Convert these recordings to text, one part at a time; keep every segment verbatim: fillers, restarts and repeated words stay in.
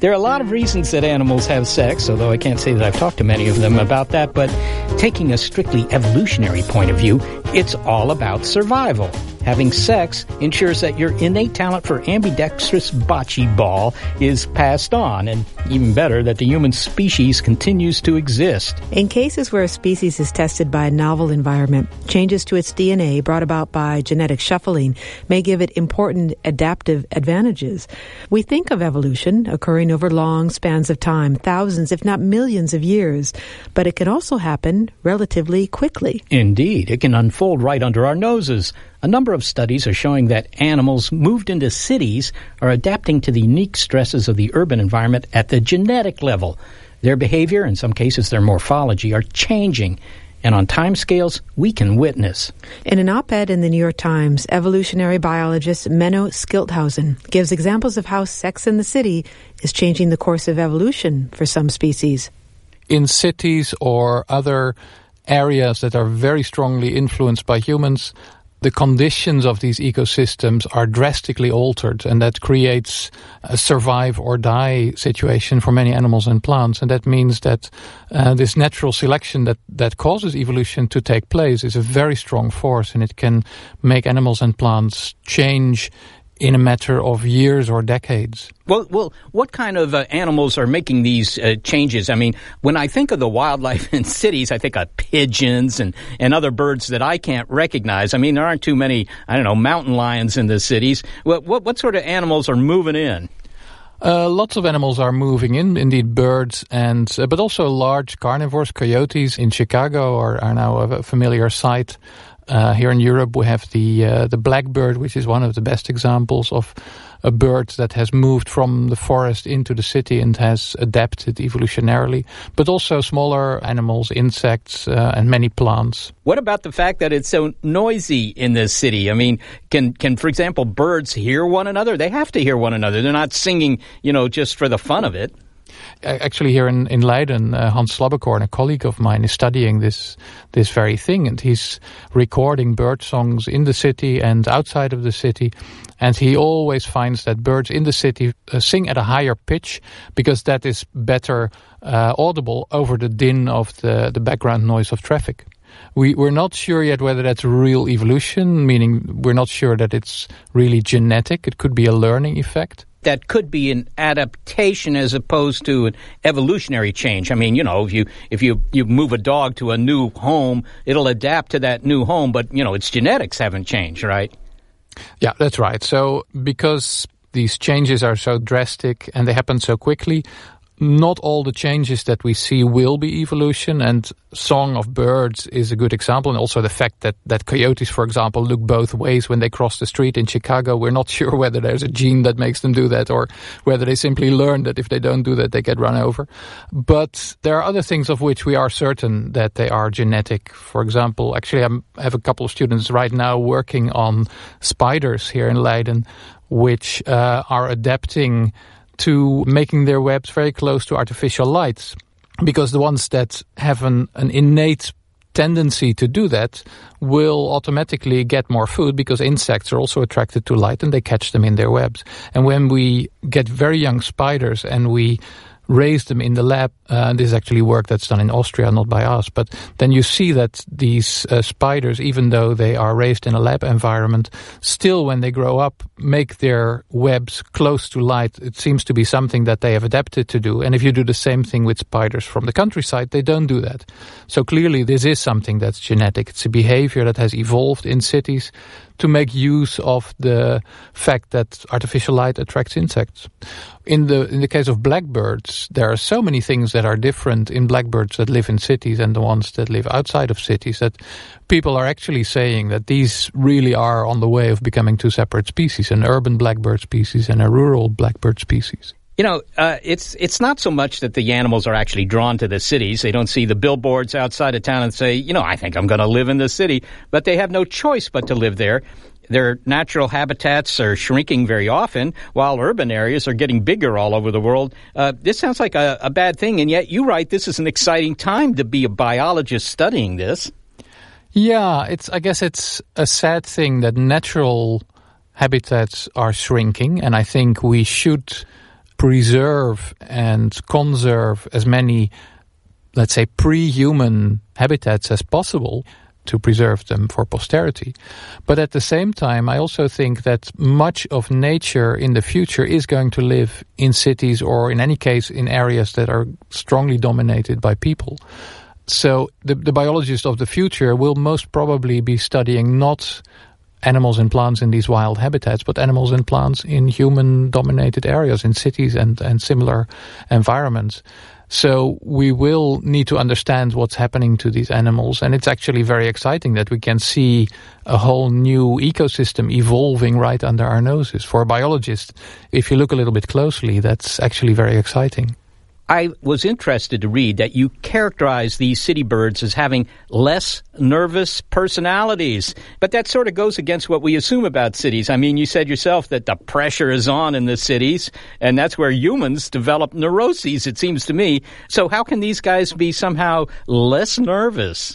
There are a lot of reasons that animals have sex, although I can't say that I've talked to many of them about that, but taking a strictly evolutionary point of view, it's all about survival. Having sex ensures that your innate talent for ambidextrous bocce ball is passed on, and even better, that the human species continues to exist. In cases where a species is tested by a novel environment, changes to its D N A brought about by genetic shuffling may give it important adaptive advantages. We think of evolution occurring over long spans of time, thousands if not millions of years, but it can also happen relatively quickly. Indeed, it can unfold right under our noses. A number of studies are showing that animals moved into cities are adapting to the unique stresses of the urban environment at the genetic level. Their behavior, in some cases their morphology, are changing, and on timescales we can witness. In an op-ed in the New York Times, evolutionary biologist Menno Schildhausen gives examples of how sex in the city is changing the course of evolution for some species. In cities or other areas that are very strongly influenced by humans, the conditions of these ecosystems are drastically altered, and that creates a survive or die situation for many animals and plants. And that means that uh, this natural selection that, that causes evolution to take place is a very strong force, and it can make animals and plants change in a matter of years or decades. Well, well, what kind of uh, animals are making these uh, changes? I mean, when I think of the wildlife in cities, I think of pigeons and, and other birds that I can't recognize. I mean, there aren't too many, I don't know, mountain lions in the cities. What, what, what sort of animals are moving in? Uh, lots of animals are moving in, indeed birds, and uh, but also large carnivores. Coyotes in Chicago are, are now a familiar sight. Uh, here in Europe, we have the uh, the blackbird, which is one of the best examples of a bird that has moved from the forest into the city and has adapted evolutionarily. But also smaller animals, insects, uh, and many plants. What about the fact that it's so noisy in this city? I mean, can, can for example, birds hear one another? They have to hear one another. They're not singing, you know, just for the fun of it. Actually, here in, in Leiden, uh, Hans Slabbekorn, a colleague of mine, is studying this this very thing, and he's recording bird songs in the city and outside of the city, and he always finds that birds in the city uh, sing at a higher pitch because that is better uh, audible over the din of the, the background noise of traffic. We, we're not sure yet whether that's real evolution, meaning we're not sure that it's really genetic. It could be a learning effect. That could be an adaptation as opposed to an evolutionary change. I mean, you know, if you if you, you move a dog to a new home, it'll adapt to that new home, but, you know, its genetics haven't changed, right? Yeah, that's right. So because these changes are so drastic and they happen so quickly, not all the changes that we see will be evolution, and Song of Birds is a good example, and also the fact that, that coyotes, for example, look both ways when they cross the street in Chicago. We're not sure whether there's a gene that makes them do that or whether they simply learn that if they don't do that, they get run over. But there are other things of which we are certain that they are genetic. For example, actually I'm, I have a couple of students right now working on spiders here in Leiden, which uh, are adapting to making their webs very close to artificial lights, because the ones that have an, an innate tendency to do that will automatically get more food, because insects are also attracted to light and they catch them in their webs. And when we get very young spiders and we raise them in the lab, uh, and this is actually work that's done in Austria, not by us, but then you see that these uh, spiders, even though they are raised in a lab environment, still when they grow up make their webs close to light. It seems to be something that they have adapted to do. And if you do the same thing with spiders from the countryside, they don't do that. So clearly this is something that's genetic. It's a behavior that has evolved in cities to make use of the fact that artificial light attracts insects. In the in the case of blackbirds, there are so many things that are different in blackbirds that live in cities and the ones that live outside of cities that people are actually saying that these really are on the way of becoming two separate species, an urban blackbird species and a rural blackbird species. You know, uh, it's it's not so much that the animals are actually drawn to the cities. They don't see the billboards outside of town and say, you know, I think I'm going to live in the city. But they have no choice but to live there. Their natural habitats are shrinking very often, while urban areas are getting bigger all over the world. Uh, this sounds like a, a bad thing, and yet you write this is an exciting time to be a biologist studying this. Yeah, it's. I guess it's a sad thing that natural habitats are shrinking, and I think we should preserve and conserve as many, let's say, pre-human habitats as possible to preserve them for posterity. But at the same time, I also think that much of nature in the future is going to live in cities, or in any case in areas that are strongly dominated by people. So the, the biologists of the future will most probably be studying not animals and plants in these wild habitats, but animals and plants in human-dominated areas, in cities and, and similar environments. So we will need to understand what's happening to these animals, and it's actually very exciting that we can see a whole new ecosystem evolving right under our noses. For a biologist, if you look a little bit closely, that's actually very exciting. I was interested to read that you characterize these city birds as having less nervous personalities. But that sort of goes against what we assume about cities. I mean, you said yourself that the pressure is on in the cities, and that's where humans develop neuroses, it seems to me. So how can these guys be somehow less nervous?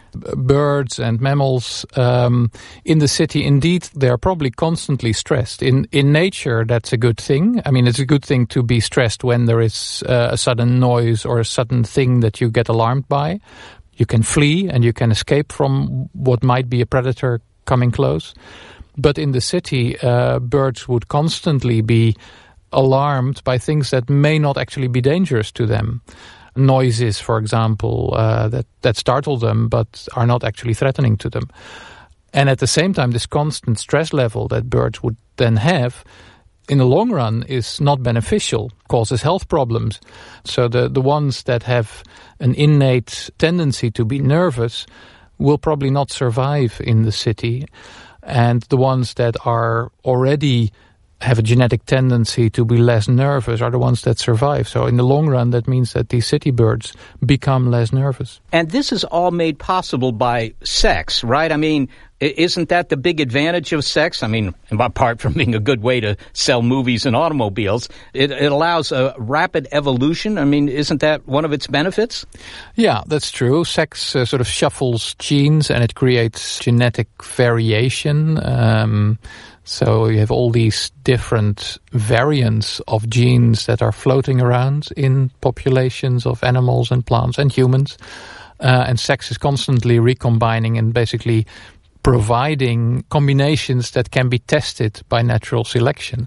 Birds and mammals um, in the city, indeed, they are probably constantly stressed. In in nature, that's a good thing. I mean, it's a good thing to be stressed when there is uh, a sudden noise or a sudden thing that you get alarmed by. You can flee and you can escape from what might be a predator coming close. But in the city, uh, birds would constantly be alarmed by things that may not actually be dangerous to them. Noises, for example, uh, that, that startle them but are not actually threatening to them. And at the same time, this constant stress level that birds would then have, in the long run, is not beneficial, causes health problems. So the, the ones that have an innate tendency to be nervous will probably not survive in the city. And the ones that are already have a genetic tendency to be less nervous are the ones that survive. So in the long run, that means that these city birds become less nervous. And this is all made possible by sex, right? I mean, isn't that the big advantage of sex? I mean, apart from being a good way to sell movies and automobiles, it, it allows a rapid evolution. I mean, isn't that one of its benefits? Yeah, that's true. Sex uh, sort of shuffles genes and it creates genetic variation. Um, So you have all these different variants of genes that are floating around in populations of animals and plants and humans. Uh, and sex is constantly recombining and basically providing combinations that can be tested by natural selection.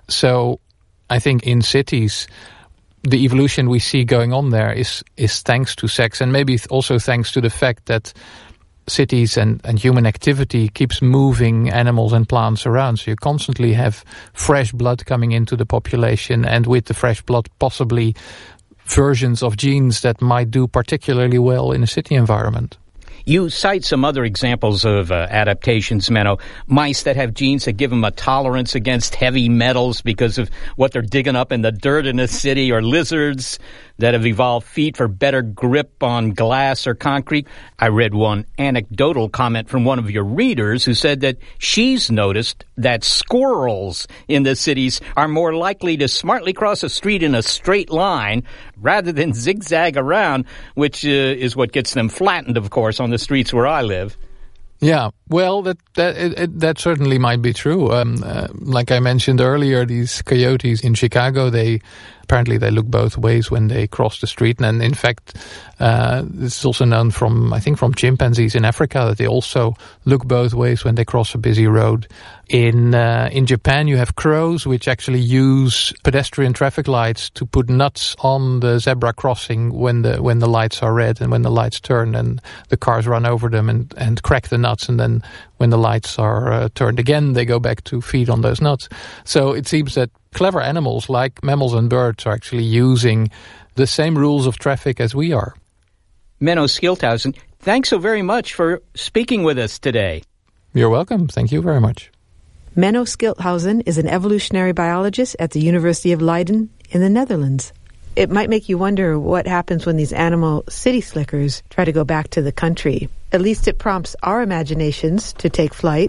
So I think in cities, the evolution we see going on there is, is thanks to sex, and maybe also thanks to the fact that cities and, and human activity keeps moving animals and plants around. So you constantly have fresh blood coming into the population, and with the fresh blood, possibly versions of genes that might do particularly well in a city environment. You cite some other examples of uh, adaptations, Menno. Mice that have genes that give them a tolerance against heavy metals because of what they're digging up in the dirt in a city, or lizards that have evolved feet for better grip on glass or concrete. I read one anecdotal comment from one of your readers who said that she's noticed that squirrels in the cities are more likely to smartly cross a street in a straight line rather than zigzag around, which uh, is what gets them flattened, of course, on the streets where I live. Yeah, well, that that it, it, that certainly might be true. Um, uh, like I mentioned earlier, these coyotes in Chicago, they apparently they look both ways when they cross the street. And in fact, uh, this is also known from, I think, from chimpanzees in Africa, that they also look both ways when they cross a busy road. In uh, in Japan, you have crows, which actually use pedestrian traffic lights to put nuts on the zebra crossing when the when the lights are red, and when the lights turn and the cars run over them and, and crack the nuts. And then when the lights are uh, turned again, they go back to feed on those nuts. So it seems that clever animals like mammals and birds are actually using the same rules of traffic as we are. Menno Schildhuisen, thanks so very much for speaking with us today. You're welcome. Thank you very much. Menno Schildhuisen is an evolutionary biologist at the University of Leiden in the Netherlands. It might make you wonder what happens when these animal city slickers try to go back to the country. At least it prompts our imaginations to take flight.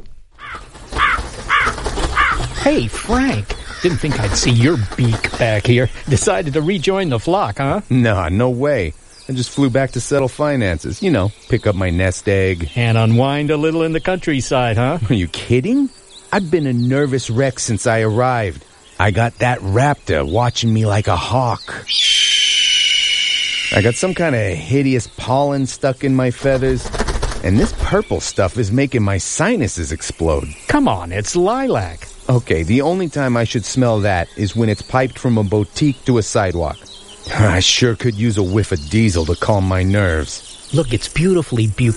Hey, Frank. Didn't think I'd see your beak back here. Decided to rejoin the flock, huh? Nah, no way. I just flew back to settle finances. You know, pick up my nest egg. And unwind a little in the countryside, huh? Are you kidding? I've been a nervous wreck since I arrived. I got that raptor watching me like a hawk. I got some kind of hideous pollen stuck in my feathers, and this purple stuff is making my sinuses explode. Come on, it's lilac. Okay, the only time I should smell that is when it's piped from a boutique to a sidewalk. I sure could use a whiff of diesel to calm my nerves. Look, it's beautifully bucolic.